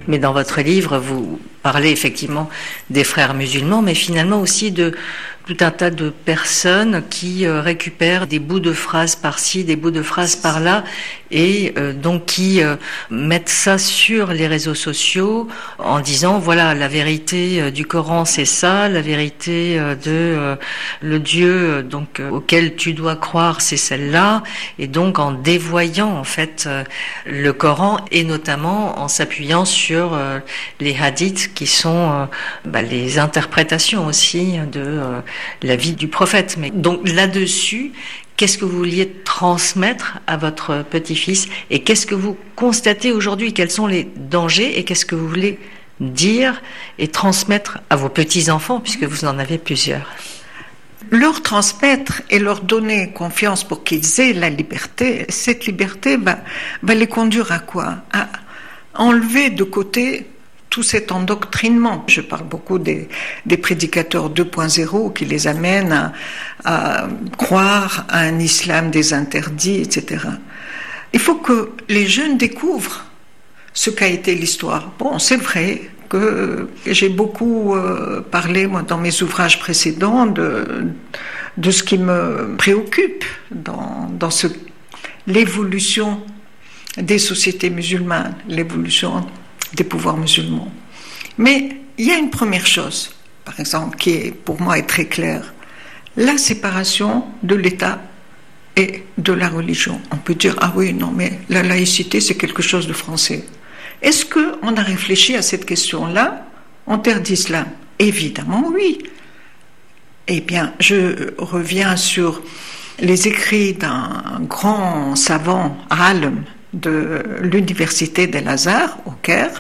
Mais dans votre livre, vous parlez effectivement des frères musulmans, mais finalement aussi de tout un tas de personnes qui récupèrent des bouts de phrases par-ci, des bouts de phrases par-là, et donc qui mettent ça sur les réseaux sociaux en disant voilà, la vérité du Coran c'est ça, la vérité de le Dieu donc auquel tu dois croire c'est celle-là, et donc en dévoyant en fait le Coran et notamment en s'appuyant sur les hadiths qui sont les interprétations aussi de la vie du prophète. Mais donc là-dessus, qu'est-ce que vous vouliez transmettre à votre petit-fils et qu'est-ce que vous constatez aujourd'hui? Quels sont les dangers et qu'est-ce que vous voulez dire et transmettre à vos petits-enfants puisque vous en avez plusieurs? Leur transmettre et leur donner confiance pour qu'ils aient la liberté. Cette liberté va les conduire à quoi? À enlever de côté tout cet endoctrinement. Je parle beaucoup des prédicateurs 2.0 qui les amènent à croire à un islam des interdits, etc. Il faut que les jeunes découvrent ce qu'a été l'histoire. Bon, c'est vrai que j'ai beaucoup parlé, moi, dans mes ouvrages précédents, de ce qui me préoccupe dans l'évolution des sociétés musulmanes, l'évolution des pouvoirs musulmans. Mais il y a une première chose, par exemple, qui est, pour moi est très claire, la séparation de l'État et de la religion. On peut dire, ah oui, non, mais la laïcité, c'est quelque chose de français. Est-ce qu'on a réfléchi à cette question-là en terre d'islam? Évidemment, oui. Eh bien, je reviens sur les écrits d'un grand savant, alim, de l'université d'El-Azhar au Caire,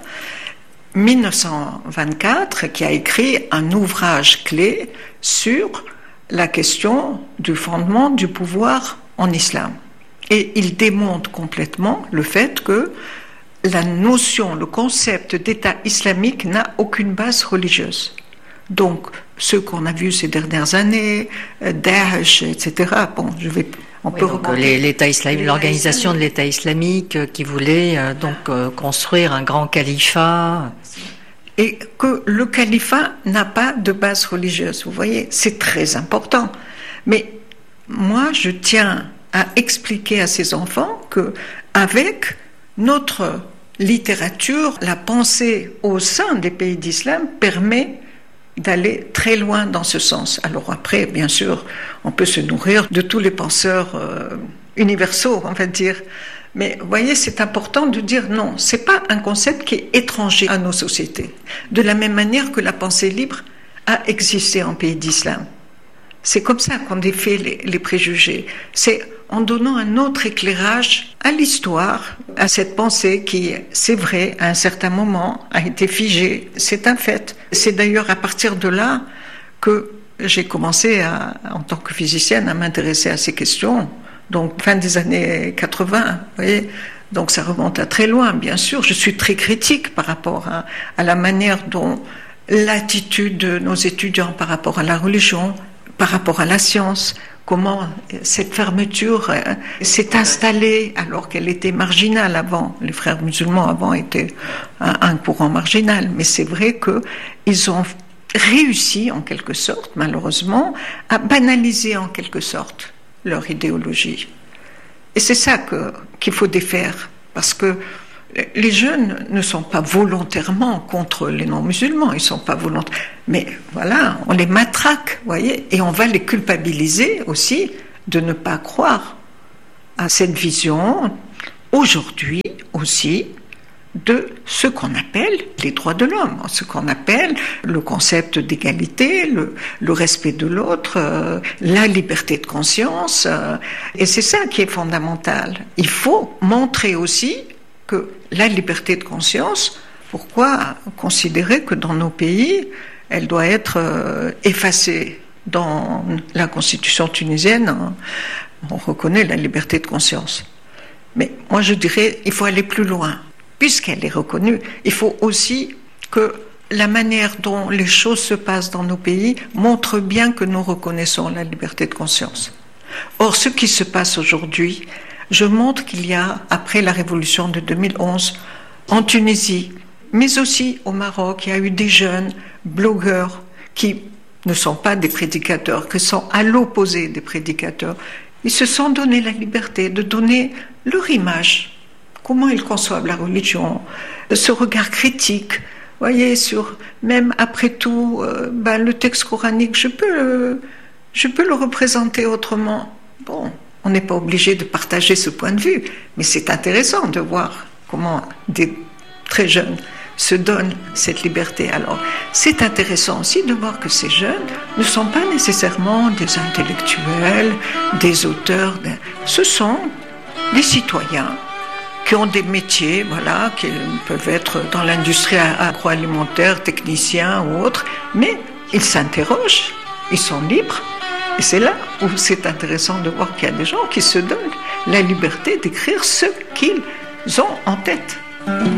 1924, qui a écrit un ouvrage clé sur la question du fondement du pouvoir en islam. Et il démontre complètement le fait que la notion, le concept d'État islamique n'a aucune base religieuse. Donc, ce qu'on a vu ces dernières années, Daesh, etc., bon, on peut remonter. L'État islamique, l'organisation de l'État islamique qui voulait construire un grand califat. Et que le califat n'a pas de base religieuse. Vous voyez, c'est très important. Mais moi, je tiens à expliquer à ces enfants que avec notre littérature, la pensée au sein des pays d'islam permet d'aller très loin dans ce sens. Alors après, bien sûr, on peut se nourrir de tous les penseurs universaux, on va dire. Mais vous voyez, c'est important de dire non, c'est pas un concept qui est étranger à nos sociétés. De la même manière que la pensée libre a existé en pays d'islam. C'est comme ça qu'on défait les préjugés. C'est en donnant un autre éclairage à l'histoire, à cette pensée qui, c'est vrai, à un certain moment a été figée. C'est un fait. C'est d'ailleurs à partir de là que j'ai commencé, en tant que physicienne, à m'intéresser à ces questions. Donc, fin des années 80, vous voyez. Donc, ça remonte à très loin, bien sûr. Je suis très critique par rapport à la manière dont l'attitude de nos étudiants par rapport à la religion, par rapport à la science, comment cette fermeture s'est installée alors qu'elle était marginale avant. Les frères musulmans avant étaient un courant marginal, mais c'est vrai qu'ils ont réussi en quelque sorte, malheureusement, à banaliser en quelque sorte leur idéologie. Et c'est ça qu'il faut défaire, parce que les jeunes ne sont pas volontairement contre les non-musulmans, ils ne sont pas volontaires. Mais voilà, on les matraque, vous voyez, et on va les culpabiliser aussi de ne pas croire à cette vision, aujourd'hui aussi, de ce qu'on appelle les droits de l'homme, ce qu'on appelle le concept d'égalité, le respect de l'autre, la liberté de conscience. Et c'est ça qui est fondamental. Il faut montrer aussi que la liberté de conscience, pourquoi considérer que dans nos pays, elle doit être effacée? Dans la constitution tunisienne, on reconnaît la liberté de conscience. Mais moi je dirais, il faut aller plus loin. Puisqu'elle est reconnue, il faut aussi que la manière dont les choses se passent dans nos pays montre bien que nous reconnaissons la liberté de conscience. Or, ce qui se passe aujourd'hui, je montre qu'il y a, après la révolution de 2011, en Tunisie, Mais aussi au Maroc, il y a eu des jeunes blogueurs qui ne sont pas des prédicateurs, qui sont à l'opposé des prédicateurs. Ils se sont donné la liberté de donner leur image, comment ils conçoivent la religion, ce regard critique. Vous voyez, même après tout, le texte coranique, je peux le représenter autrement. Bon, on n'est pas obligé de partager ce point de vue, mais c'est intéressant de voir comment des très jeunes se donnent cette liberté. Alors, c'est intéressant aussi de voir que ces jeunes ne sont pas nécessairement des intellectuels, des auteurs. Ce sont des citoyens qui ont des métiers, voilà, qui peuvent être dans l'industrie agroalimentaire, techniciens ou autres, mais ils s'interrogent, ils sont libres. Et c'est là où c'est intéressant de voir qu'il y a des gens qui se donnent la liberté d'écrire ce qu'ils ont en tête.